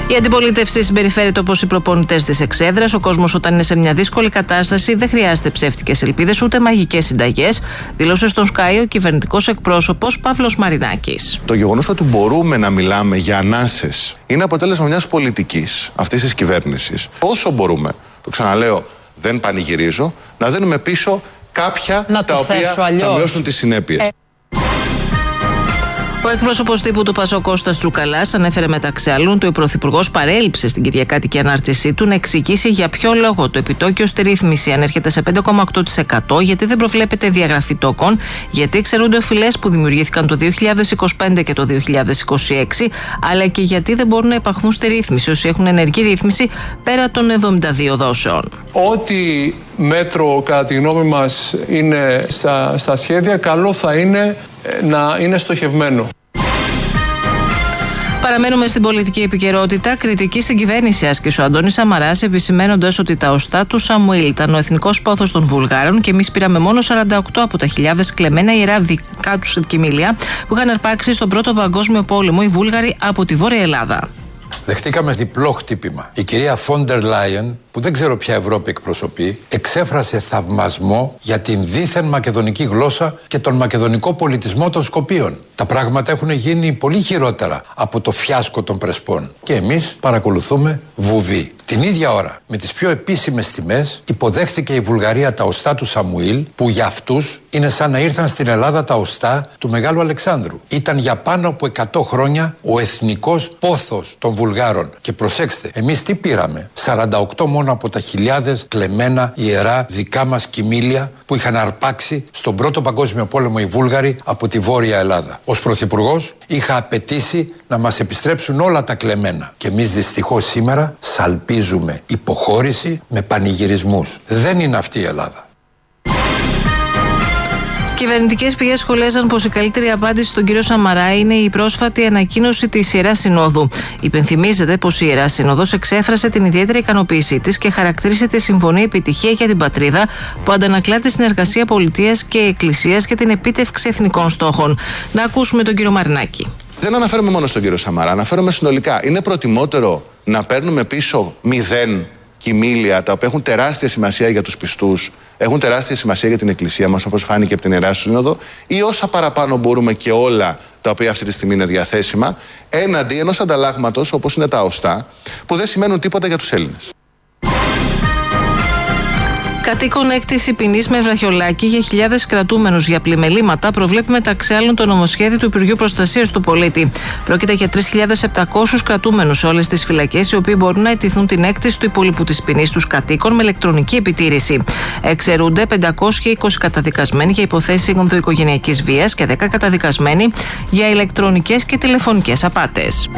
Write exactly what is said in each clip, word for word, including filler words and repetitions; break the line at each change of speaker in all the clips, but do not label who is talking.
Η αντιπολίτευση συμπεριφέρεται όπως οι προπονητές της εξέδρας. Ο κόσμος, όταν είναι σε μια δύσκολη κατάσταση, δεν χρειάζεται ψεύτικες ελπίδες ούτε μαγικές συνταγές, δήλωσε στον Sky ο κυβερνητικός εκπρόσωπος Παύλος Μαρινάκης.
Το γεγονός ότι μπορούμε να μιλάμε για ανάσες είναι αποτέλεσμα μιας πολιτικής αυτής της κυβέρνησης. Όσο μπορούμε, το ξαναλέω, δεν πανηγυρίζω, να δίνουμε πίσω κάποια
να
τα οποία θα μειώσουν τις συνέπειες. Ε...
Ο εκπρόσωπος τύπου του ΠΑΣΟΚ Κώστας Τσουκαλάς ανέφερε μεταξύ άλλων ότι ο Πρωθυπουργός παρέλειψε στην κυριακάτικη ανάρτησή του να εξηγήσει για ποιο λόγο το επιτόκιο στη ρύθμιση ανέρχεται σε πέντε κόμμα οκτώ τοις εκατό, γιατί δεν προβλέπεται διαγραφή τόκων, γιατί εξαιρούνται οφειλές που δημιουργήθηκαν το δύο χιλιάδες είκοσι πέντε και το δύο χιλιάδες είκοσι έξι, αλλά και γιατί δεν μπορούν να υπαχθούν στη ρύθμιση όσοι έχουν ενεργή ρύθμιση πέρα των εβδομήντα δύο δόσεων.
Ό,τι μέτρο κατά τη γνώμη μας είναι στα, στα σχέδια, καλό θα είναι να είναι στοχευμένο.
Παραμένουμε στην πολιτική επικαιρότητα. Κριτική στην κυβέρνηση άσκησε ο Αντώνης Σαμαράς, επισημαίνοντας ότι τα οστά του Σαμουήλ ήταν ο εθνικός πόθος των Βουλγάρων και εμείς πήραμε μόνο σαράντα οκτώ από τα χιλιάδες κλεμμένα ιερά δικά τους κοιμήλια που είχαν αρπάξει στον Πρώτο Παγκόσμιο Πόλεμο οι Βούλγαροι από τη Βόρεια Ελλάδα.
Δεχτήκαμε διπλό χτύπημα. Η κυρία Φόντερ Λάιεν, που δεν ξέρω ποια Ευρώπη εκπροσωπεί, εξέφρασε θαυμασμό για την δίθεν μακεδονική γλώσσα και τον μακεδονικό πολιτισμό των Σκοπίων. Τα πράγματα έχουν γίνει πολύ χειρότερα από το φιάσκο των Πρεσπών. Και εμείς παρακολουθούμε βουβή. Την ίδια ώρα, με τις πιο επίσημες τιμές, υποδέχθηκε η Βουλγαρία τα οστά του Σαμουήλ, που για αυτούς είναι σαν να ήρθαν στην Ελλάδα τα οστά του Μεγάλου Αλεξάνδρου. Ήταν για πάνω από εκατό χρόνια ο εθνικός πόθος των Βουλγάρων. Και προσέξτε, εμείς τι πήραμε? σαράντα οκτώ μόνο από τα χιλιάδες κλεμμένα ιερά δικά μας κοιμήλια που είχαν αρπάξει στον Πρώτο Παγκόσμιο Πόλεμο οι Βούλγαροι από τη Βόρεια Ελλάδα. Ως Πρωθυπουργός είχα απαιτήσει να μας επιστρέψουν όλα τα κλεμμένα. Και εμείς δυστυχώς σήμερα σαλπίζουμε υποχώρηση με πανηγυρισμούς. Δεν είναι αυτή η Ελλάδα.
Κυβερνητικές πηγές σχολίαζαν πως η καλύτερη απάντηση στον κύριο Σαμαρά είναι η πρόσφατη ανακοίνωση της Ιεράς Συνόδου. Υπενθυμίζεται πως η Ιερά Σύνοδος εξέφρασε την ιδιαίτερη ικανοποίησή της και χαρακτήρισε τη συμφωνία επιτυχία για την πατρίδα που αντανακλά τη συνεργασία πολιτείας και εκκλησίας για την επίτευξη εθνικών στόχων. Να ακούσουμε τον κύριο Μαρινάκη.
Δεν αναφέρομαι μόνο στον κύριο Σαμαρά, αναφέρομαι συνολικά. Είναι προτιμότερο να παίρνουμε πίσω μηδέν κοιμήλια τα οποία έχουν τεράστια σημασία για τους πιστούς, έχουν τεράστια σημασία για την Εκκλησία μας, όπως φάνηκε από την Ιερά Σύνοδο, ή όσα παραπάνω μπορούμε και όλα τα οποία αυτή τη στιγμή είναι διαθέσιμα, έναντι ενός ανταλλάγματος όπως είναι τα οστά, που δεν σημαίνουν τίποτα για τους Έλληνες.
Κατοίκον έκτηση ποινής με βραχιολάκι για χιλιάδες κρατούμενους για πλημελήματα προβλέπει μεταξύ άλλων το νομοσχέδιο του Υπουργείου Προστασίας του Πολίτη. Πρόκειται για τρεις χιλιάδες επτακόσιους κρατούμενους σε όλες τις φυλακές, οι οποίοι μπορούν να αιτηθούν την έκτηση του υπολείπου της ποινής τους κατοίκων με ηλεκτρονική επιτήρηση. Εξαιρούνται πεντακόσιοι είκοσι καταδικασμένοι για υποθέσεις ενδοοικογενειακής βίας και δέκα καταδικασμένοι για ηλεκτρονικές και τηλεφωνικές απάτες.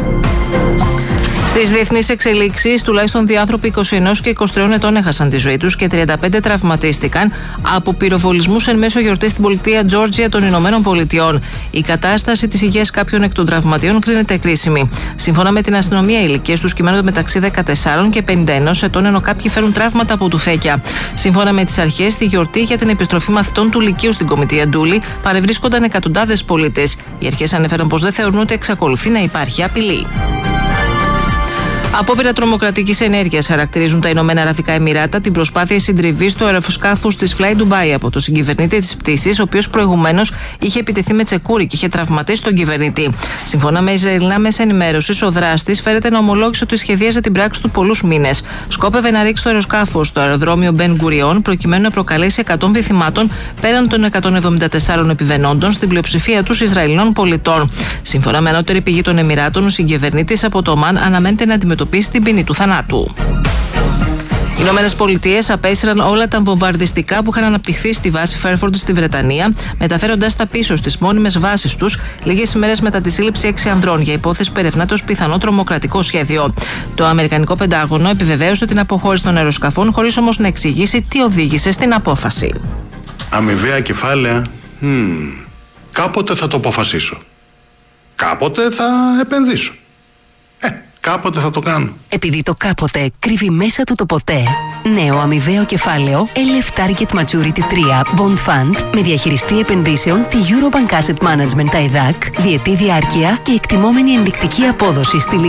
Στις διεθνείς εξελίξεις, τουλάχιστον δύο άνθρωποι είκοσι ενός και είκοσι τριών ετών έχασαν τη ζωή τους και τριάντα πέντε τραυματίστηκαν από πυροβολισμούς εν μέσω γιορτής στην πολιτεία Τζόρτζια των Ηνωμένων Πολιτειών. Η κατάσταση της υγείας κάποιων εκ των τραυματιών κρίνεται κρίσιμη. Σύμφωνα με την αστυνομία, οι ηλικίες τους κυμαίνονται μεταξύ δεκατεσσάρων και πενήντα ενός ετών, ενώ κάποιοι φέρουν τραύματα από τουφέκια. Σύμφωνα με τις αρχές, στη γιορτή για την επιστροφή μαθητών του Λυκείου στην Κομιτεία Ντούλη παρευρίσκονταν εκατοντάδες πολίτες. Οι αρχές ανέφεραν πως δεν θεωρούν ότι εξακολουθεί να υπάρχει απειλή. Απόπειρα τρομοκρατικής ενέργειας χαρακτηρίζουν τα Ηνωμένα Αραβικά Εμιράτα την προσπάθεια συντριβής του αεροσκάφους της Fly Dubai από τον συγκυβερνήτη της πτήσης, ο οποίος προηγουμένως είχε επιτεθεί με τσεκούρι και είχε τραυματίσει τον κυβερνήτη. Σύμφωνα με Ισραηλινά μέσα ενημέρωσης, ο δράστης φέρεται να ομολόγησε ότι σχεδίαζε την πράξη του πολλούς μήνες. Σκόπευε να ρίξει το αεροσκάφος στο αεροδρόμιο Μπεν Γκουριόν προκειμένου να προκαλέσει εκατόμβοι θυμάτων πέραν των εκατόν εβδομήντα τεσσάρων επιβαινόντων, στην πλειοψηφία τους Ισραηλινών πολιτών. Σύμφωνα με ανώτερη πηγή των Εμιράτων, ο συγκυβερνήτης από το Ομάν αναμένεται να αντιμετωπίσει την ποινή του θανάτου. Οι Ηνωμένες Πολιτείες απέσυραν όλα τα βομβαρδιστικά που είχαν αναπτυχθεί στη βάση Φέρφορντ στη Βρετανία, μεταφέροντας τα πίσω στις μόνιμες βάσεις τους, λίγες ημέρες μετά τη σύλληψη έξι ανδρών για υπόθεση που ερευνάται ως πιθανό τρομοκρατικό σχέδιο. Το Αμερικανικό Πεντάγωνο επιβεβαίωσε την αποχώρηση των αεροσκαφών, χωρίς όμως να εξηγήσει τι οδήγησε στην απόφαση.
Αμοιβαία κεφάλαια. Hmm. Κάποτε θα το αποφασίσω. Κάποτε θα επενδύσω. Ε, κάποτε θα το κάνω.
Επειδή το κάποτε κρύβει μέσα του το ποτέ. Νέο αμοιβαίο κεφάλαιο ελ εφ Target Maturity τρία Bond Fund με διαχειριστή επενδύσεων τη Eurobank Asset Management ΑΕΔΑΚ, διετή διάρκεια και εκτιμόμενη ενδεικτική απόδοση στη